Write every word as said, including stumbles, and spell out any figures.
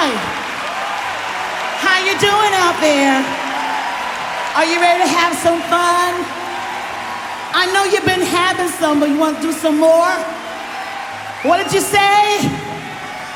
Hi. How you doing out there? Are you ready to have some fun? I know you've been having some, but you want to do some more? What did you say?